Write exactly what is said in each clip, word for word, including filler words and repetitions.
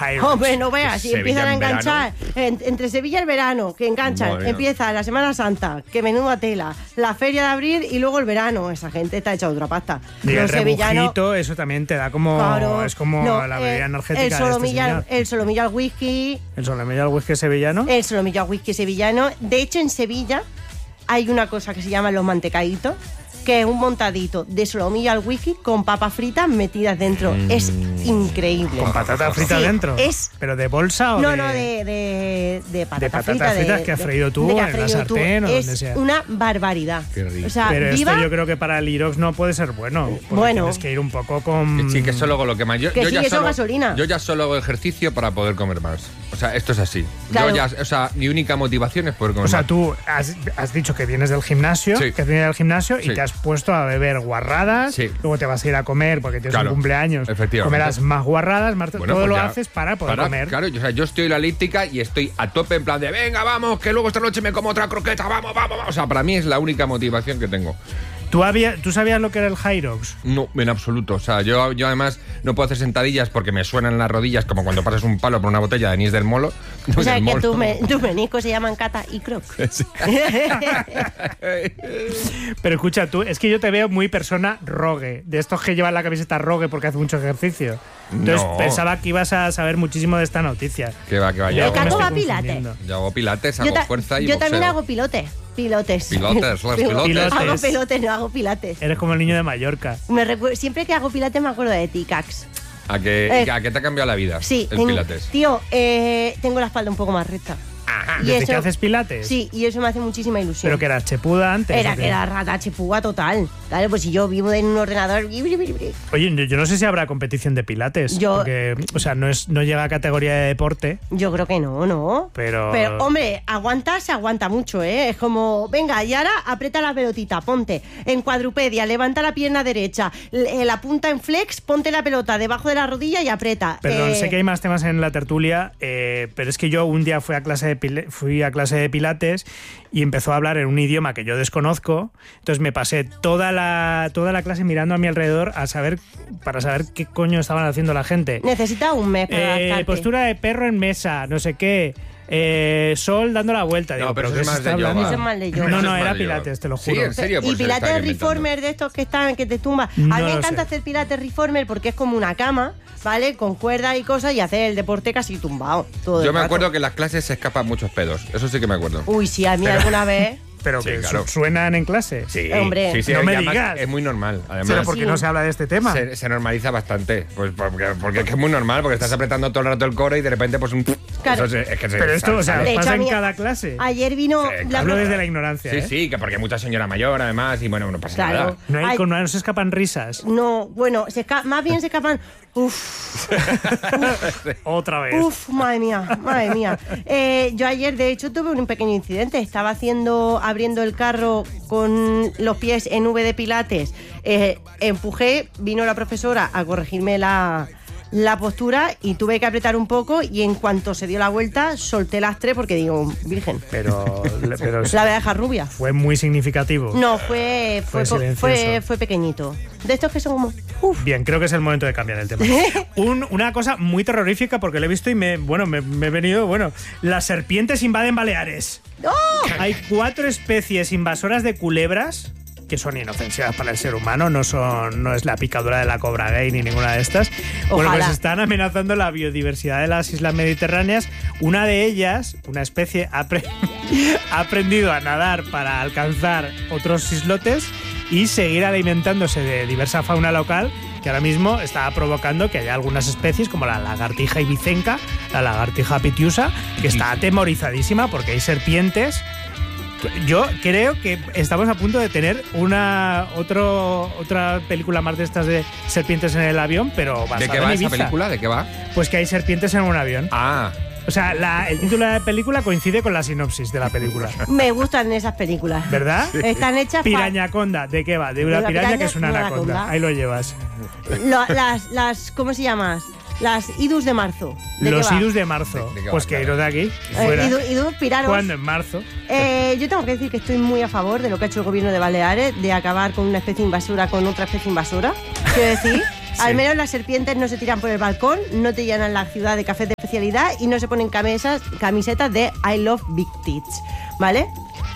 Hyrox. Hombre, no veas, si Sevilla empiezan a en enganchar en, entre Sevilla y el verano, que enganchan, Madre empieza la Semana Santa, que menuda tela, la feria de abril y luego el verano. Esa gente está hecha otra pasta. Y el Los sevillanos, rebujito, eso también te da como... claro, es como no, la eh, bebida energética el de este solomillo, señor. el solomillo al whisky, El solomillo al whisky sevillano. el solomillo al whisky sevillano. De hecho, en Sevilla hay una cosa que se llama los mantecaditos, que es un montadito de solomillo al whisky con papas fritas metidas dentro. Mm. Es increíble. Con patatas fritas Sí, dentro. es- ¿Pero de bolsa o No, de...? no, de, de, de patatas, De patatas fritas. fritas de- que has de- freído tú de que has en la freído tú. sartén o es donde sea. una barbaridad. Qué rico. O sea, Pero viva, esto yo creo que para el Hyrox no puede ser bueno. Porque Bueno. tienes que ir un poco con... Sí, que eso luego lo que más. Yo, Que yo sí, ya eso es solo, gasolina. Yo ya solo hago ejercicio para poder comer más. O sea, esto es así. Claro. Yo ya, o sea, mi única motivación es poder comer O sea, más. tú has, has dicho que vienes del gimnasio, Sí. que vienes del gimnasio Sí. y te has puesto a beber guarradas, Sí. luego te vas a ir a comer porque tienes Claro, un cumpleaños, efectivamente. comerás más guarradas, más, Bueno, todo pues lo ya, haces para poder para- comer. Claro, yo, o sea, yo estoy en la elíptica y estoy a tope en plan de venga, vamos, que luego esta noche me como otra croqueta, vamos, vamos, vamos. O sea, para mí es la única motivación que tengo. ¿Tú, había, ¿Tú sabías lo que era el Hyrox? No, en absoluto. O sea, yo, yo además no puedo hacer sentadillas porque me suenan las rodillas como cuando pasas un palo por una botella de anís del molo. o sea, Del que molo. tus me, tus meniscos se llaman Cata y Croc. Sí. Pero escucha, tú, es que yo te veo muy persona rogue, de estos que llevan la camiseta rogue porque hace mucho ejercicio. Entonces No. pensaba que ibas a saber muchísimo de esta noticia. Que va, que va. Yo Yo El hago, me Caco estoy va pilates. confundiendo. yo hago pilates, hago Yo, ta- fuerza y yo también boxeo. hago pilotes. Pilotes. Pilotes, los pilotes. Pilotes. Hago pilotes, no hago pilates. Eres como el niño de Mallorca. Me recu- siempre que hago pilates me acuerdo de ti, Cax. ¿A qué, Eh, ¿A qué te ha cambiado la vida Sí, el ten- pilates? tío, eh, tengo la espalda un poco más recta. Y ¿Desde eso- que haces pilates? Sí, y eso me hace muchísima ilusión. ¿Pero que eras chepuda antes? Era o qué? que era rata chepúa total. Claro, pues si yo vivo en un ordenador. Oye, yo, yo no sé si habrá competición de pilates. Yo- Porque, o sea, no, es, no llega a categoría de deporte, Yo creo que no, ¿no? pero... Pero, hombre, aguanta, se aguanta mucho, ¿eh? Es como, venga, y ahora aprieta la pelotita, ponte en cuadrupedia, levanta la pierna derecha, l- la punta en flex, ponte la pelota debajo de la rodilla y aprieta. Perdón, Eh, sé que hay más temas en la tertulia, eh, pero es que yo un día fui a clase de pile- fui a clase de pilates y empezó a hablar en un idioma que yo desconozco, entonces me pasé toda la toda la clase mirando a mi alrededor a saber para saber qué coño estaban haciendo la gente. Necesita un mes para Eh, adaptarte. postura de perro en mesa, no sé qué. Eh, sol dando la vuelta. No, Digo, pero ¿pero eso qué es se más está de yoga. hablando? Eso es más de yoga. No, Eso no, es era más de yoga. pilates, te lo Sí, juro. en serio. Pues Y se pilates está inventando. reformer de estos que están, que te tumba. No a mí lo me encanta sé. hacer pilates reformer porque es como una cama, ¿vale? Con cuerdas y cosas y hacer el deporte casi tumbado. Todo Yo el me rato. acuerdo que en las clases se escapan muchos pedos. Eso sí que me acuerdo. Uy, sí, a mí alguna vez. Pero Sí, que claro. su- suenan en clase. Sí, Hombre. sí, sí, No y me además digas. Es muy normal. Además, Pero ¿por qué Sí. no se habla de este tema? se, se normaliza bastante. Pues porque, porque es que es muy normal, porque estás apretando todo el rato el core y de repente, pues un. Claro. Eso es, es que se- Pero esto, o sea, De hecho, pasa a en mí- cada clase. Ayer vino Sí, la Hablo profe- desde la ignorancia, Sí, ¿eh? sí, que porque hay mucha señora mayor, además, y bueno, no pasa Claro. nada. No, hay, Ay. con- no se escapan risas. No, bueno, se esca- más bien se escapan. Uf, Otra vez. uf, madre mía, madre mía. Eh, yo ayer, de hecho, tuve un pequeño incidente. Estaba haciendo, abriendo el carro con los pies en V de pilates. Eh, empujé, vino la profesora a corregirme la, la postura y tuve que apretar un poco y en cuanto se dio la vuelta, solté las tres porque digo, virgen, Pero, pero la voy a dejar rubia. fue muy significativo. No, fue, Fue fue, po- silencioso. fue, fue pequeñito. De estos que son como, uf. Bien, creo que es el momento de cambiar el tema. Un- una cosa muy terrorífica porque lo he visto y me, bueno, me, me he venido, bueno, las serpientes invaden Baleares. ¡Oh! Hay cuatro especies invasoras de culebras que son inofensivas para el ser humano, no son, no es la picadura de la cobra gay ni ninguna de estas. Bueno, Ojalá. pues están amenazando la biodiversidad de las islas mediterráneas. Una de ellas, una especie, ha, apre- ha aprendido a nadar para alcanzar otros islotes y seguir alimentándose de diversa fauna local que ahora mismo está provocando que haya algunas especies como la lagartija ibicenca, la lagartija pitiusa, que está atemorizadísima porque hay serpientes. Yo creo que estamos a punto de tener una otro, otra película más de estas de serpientes en el avión, pero basada ¿De qué va en esa Ibiza. película? ¿De qué va? Pues que hay serpientes en un avión. Ah, O sea, la- el título de la película coincide con la sinopsis de la película. Me gustan esas películas. ¿Verdad? Están hechas para Pirañaconda, ¿de qué va? De una De la piraña, piraña, que es una una anaconda. anaconda. Ahí lo llevas. las, las, ¿cómo se llama? Las idus de marzo. ¿De Los qué va? idus de marzo. ¿De- de qué va? Pues que Claro. iros de aquí. Eh, Fuera. idu- idus piraros. ¿Cuándo? En marzo. Eh, yo tengo que decir que estoy muy a favor de lo que ha hecho el gobierno de Baleares, de acabar con una especie invasora con otra especie invasora. Quiero decir, Al menos las serpientes no se tiran por el balcón, no te llenan la ciudad de cafés de especialidad y no se ponen camisas, camisetas de I love big tits, ¿vale?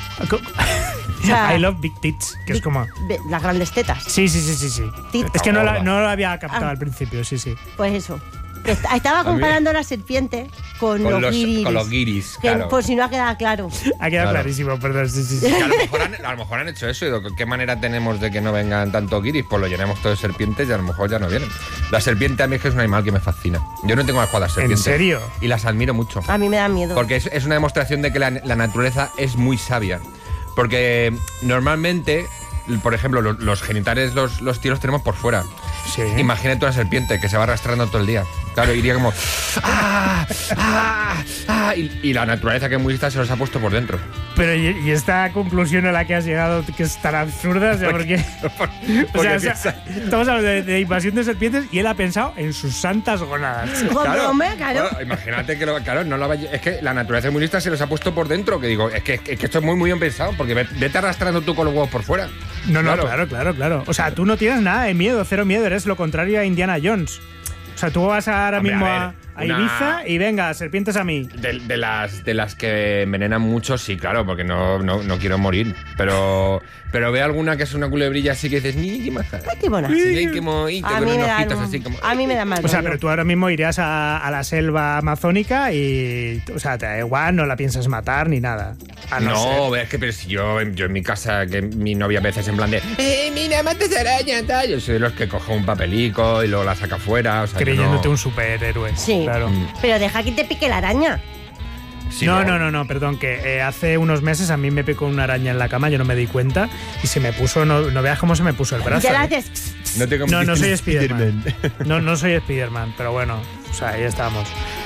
O sea, I love big tits, que big, es como... las grandes tetas. Sí, sí, sí, sí, sí. Tits. Es que no, la, no lo había captado Ah. al principio, sí, sí. Pues eso. Estaba comparando la serpiente con, Con los, los- guiris. con los guiris, Que, claro. por si no ha quedado claro. Ha quedado Claro. clarísimo, perdón, sí, sí, sí. Que a, lo mejor han, a lo mejor han hecho eso. Y digo, ¿qué manera tenemos de que no vengan tanto guiris? Pues lo llenemos todo de serpientes y a lo mejor ya no vienen. La serpiente a mí es que es un animal que me fascina. Yo no tengo almohadas serpientes. ¿En serio? Y las admiro mucho. A mí me da miedo. Porque es, es una demostración de que la, la naturaleza es muy sabia. Porque normalmente, por ejemplo, los, los genitales los, los tíos los tenemos por fuera. Sí. Imagínate una serpiente que se va arrastrando todo el día. Claro, iría como... ¡Ah! ¡Ah! ¡Ah! Y, y la naturaleza, que es muy lista, se los ha puesto por dentro. Pero y, y esta conclusión a la que has llegado, que es tan absurda, o sea, porque... O sea, o sea, estamos hablando de, de invasión de serpientes y él ha pensado en sus santas gónadas. Joder, hombre, claro. Bueno, imagínate que lo, claro, no lo vaya- es que la naturaleza es muy lista, se los ha puesto por dentro. Que digo, es que, es que esto es muy muy bien pensado, porque ve- vete arrastrando tú con los huevos por fuera. No, no, claro, claro, claro. O sea, tú no tienes nada de miedo, cero miedo, eres lo contrario a Indiana Jones. O sea, tú vas ahora Hombre, mismo a a, ver, a una- Ibiza y venga, serpientes a mí. De, de las, de las que envenenan mucho, sí, claro, porque no, no, no quiero morir. Pero, pero ve alguna que es una culebrilla así que dices, ni qué maja. Ay, qué buena. Sí, que mojito, A con mí, me unos da, ojitos así como... a mí me da mal O sea, rollo. pero tú ahora mismo irías a, a la selva amazónica y, o sea, te da igual, no la piensas matar ni nada. A no, No, ser- es que pero si yo, yo en mi casa, que mi novia a veces en plan de ¡eh, mira, matas araña, tal! Yo soy de los que coge un papelico y luego la saca fuera, o sea, que creyéndote no, un superhéroe. Sí. Claro. Pero deja que te pique la araña. Sí, no, no, no, no, perdón, que eh, hace unos meses a mí me picó una araña en la cama, yo no me di cuenta y se me puso, no, no veas cómo se me puso el brazo. Ya la ¿eh? haces. No, te No, no conviertes soy en Spiderman. No, no soy Spiderman, pero bueno, o sea, ahí estamos.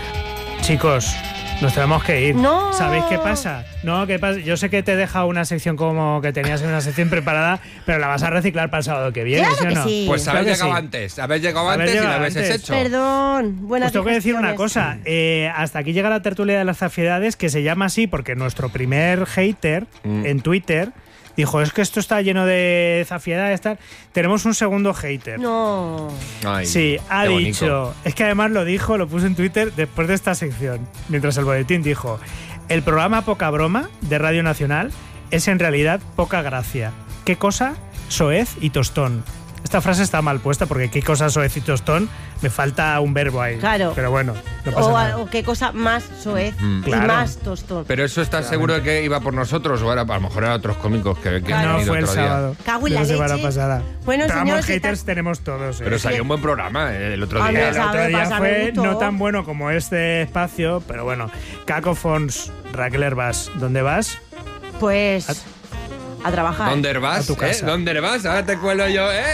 Chicos, nos tenemos que ir. No. ¿Sabéis qué pasa? No, ¿qué pasa? Yo sé que te he dejado una sección como que tenías una sección preparada, pero la vas a reciclar para el sábado que viene, Claro ¿sí o que no? sí. Pues Claro habéis que llegado sí. antes, habéis llegado Habéis antes y lo llegado habéis antes. hecho. Perdón. Buenas Pues tengo que decir una digestiones. cosa. eh, hasta aquí llega la tertulia de las zafiedades, que se llama así porque nuestro primer hater Mm. en Twitter dijo, es que esto está lleno de zafiedades, tal. Tenemos un segundo hater. No. Ay, Sí, ha qué dicho. bonito. Es que además lo dijo, lo puso en Twitter después de esta sección. Mientras el boletín dijo: el programa Poca Broma de Radio Nacional es en realidad poca gracia. ¿Qué cosa? Soez y tostón. Esta frase está mal puesta porque qué cosa soez y tostón, me falta un verbo ahí. Claro. Pero bueno, no pasa O, nada. o qué cosa más soez Mm. y Claro. más tostón. Pero eso está seguro de que iba por nosotros o era, a lo mejor eran otros cómicos que, que han No, venido fue el otro día. sábado. Cago en de la semana leche. pasada. Bueno, Pero vamos, señores, haters está- tenemos todos. ¿eh? Pero salió un buen programa eh, el otro Ah, día. me El sabe, otro día pasa, me fue gustó. no tan bueno como este espacio, pero bueno. Cacofons, Raquel Herbás, ¿dónde vas? Pues a trabajar. ¿Dónde vas? A tu casa. ¿Eh? ¿Dónde vas? Ahora te cuelo yo, ¿eh?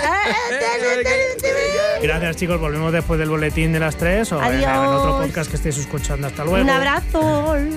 Gracias, chicos. Volvemos después del boletín de las tres o en- en Adiós. otro podcast que estéis escuchando. Hasta luego. Un abrazo.